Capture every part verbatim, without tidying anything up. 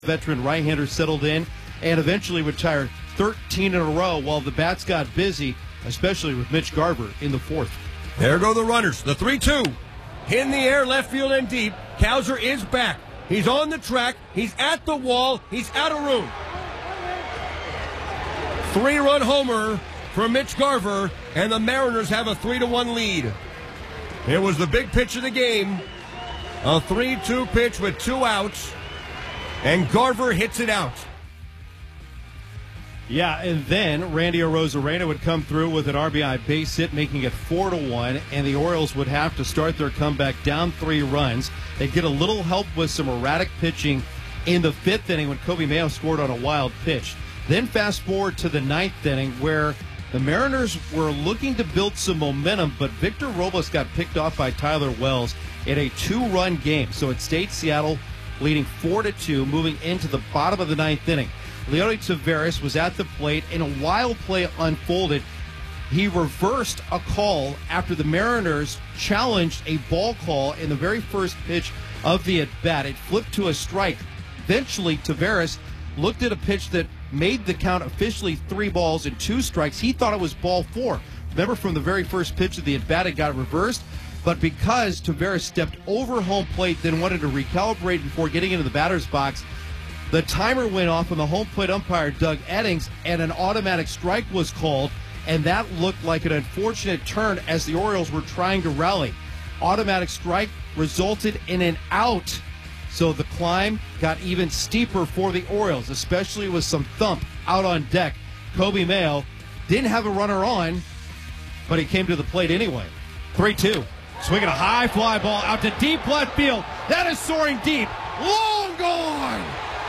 Veteran right-hander settled in and eventually retired thirteen in a row while the bats got busy, especially with Mitch Garver in the fourth. There go the runners. The three two. In the air, left field and deep. Cowser is back. He's on the track. He's at the wall. He's out of room. Three-run homer for Mitch Garver, and the Mariners have a three to one lead. It was the big pitch of the game. A three two pitch with two outs. And Garver hits it out. Yeah, and then Randy Arozarena would come through with an R B I base hit, making it four to one, and the Orioles would have to start their comeback down three runs. They'd get a little help with some erratic pitching in the fifth inning when Coby Mayo scored on a wild pitch. Then fast forward to the ninth inning where the Mariners were looking to build some momentum, but Victor Robles got picked off by Tyler Wells in a two-run game. So it stayed Seattle leading four to two, moving into the bottom of the ninth inning. Leody Taveras was at the plate, and a wild play unfolded. He reversed a call after the Mariners challenged a ball call in the very first pitch of the at-bat. It flipped to a strike. Eventually, Taveras looked at a pitch that made the count officially three balls and two strikes. He thought it was ball four. Remember, from the very first pitch of the at-bat, it got reversed. But because Taveras stepped over home plate, then wanted to recalibrate before getting into the batter's box, the timer went off on the home plate umpire, Doug Eddings, and an automatic strike was called, and that looked like an unfortunate turn as the Orioles were trying to rally. Automatic strike resulted in an out, so the climb got even steeper for the Orioles, especially with some thump out on deck. Coby Mayo didn't have a runner on, but he came to the plate anyway. three two. Swinging a high fly ball out to deep left field. That is soaring deep. Long gone.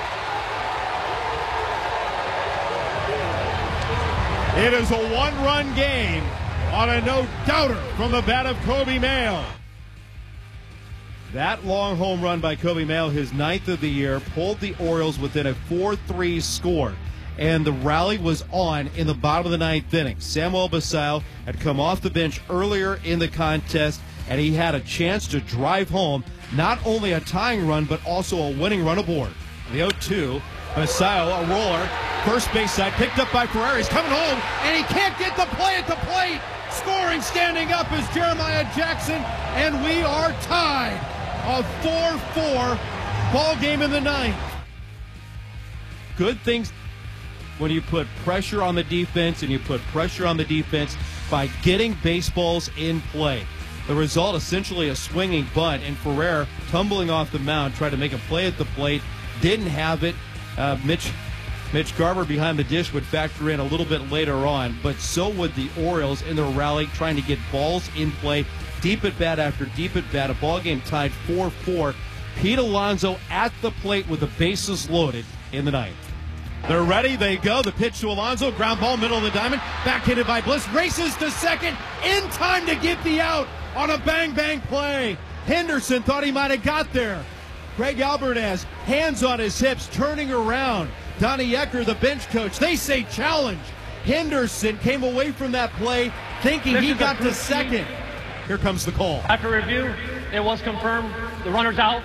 It is a one-run game on a no-doubter from the bat of Coby Mayo. That long home run by Coby Mayo, his ninth of the year, pulled the Orioles within a four three score. And the rally was on in the bottom of the ninth inning. Samuel Basallo had come off the bench earlier in the contest, and he had a chance to drive home not only a tying run, but also a winning run aboard. The oh two, Basallo, a roller, first base side, picked up by Ferrari. He's coming home, and he can't get the play at the plate. Scoring, standing up is Jeremiah Jackson, and we are tied. A four four ball game in the ninth. Good things when you put pressure on the defense, and you put pressure on the defense by getting baseballs in play. The result, essentially a swinging bunt, and Ferrer tumbling off the mound, tried to make a play at the plate, didn't have it. Uh, Mitch Mitch Garver behind the dish would factor in a little bit later on, but so would the Orioles in their rally, trying to get balls in play, deep at bat after deep at bat. A ball game tied four four. Pete Alonso at the plate with the bases loaded in the ninth. They're ready. They go. The pitch to Alonso. Ground ball, middle of the diamond. Backhanded by Bliss. Races to second. In time to get the out on a bang-bang play. Henderson thought he might have got there. Greg Albertaz, hands on his hips, turning around. Donnie Ecker, the bench coach, they say challenge. Henderson came away from that play thinking he got to second. Here comes the call. After review, it was confirmed the runner's out.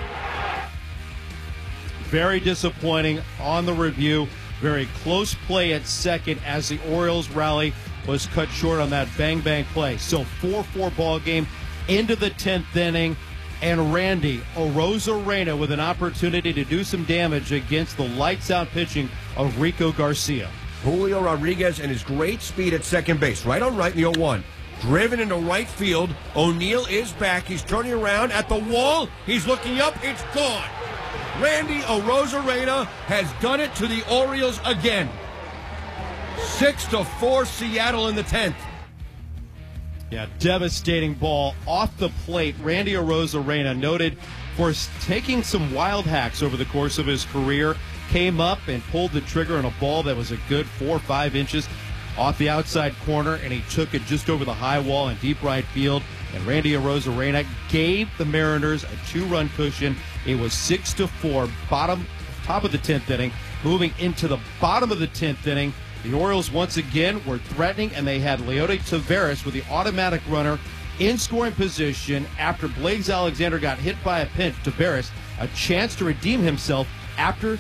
Very disappointing on the review. Very close play at second as the Orioles rally was cut short on that bang-bang play. So four four ball game into the tenth inning, and Randy Arozarena with an opportunity to do some damage against the lights-out pitching of Rico Garcia. Julio Rodriguez and his great speed at second base, right on right in the oh one. Driven into right field. O'Neill is back. He's turning around at the wall. He's looking up. It's gone. Randy Arozarena has done it to the Orioles again. Six to four Seattle in the tenth. Yeah, devastating ball off the plate. Randy Arozarena, noted for taking some wild hacks over the course of his career, came up and pulled the trigger on a ball that was a good four or five inches off the outside corner, and he took it just over the high wall in deep right field. And Randy Arozarena gave the Mariners a two-run cushion. It was six to four, bottom, top of the tenth inning. Moving into the bottom of the tenth inning, the Orioles once again were threatening, and they had Leody Taveras with the automatic runner in scoring position after Blaze Alexander got hit by a pinch. Taveras, a chance to redeem himself after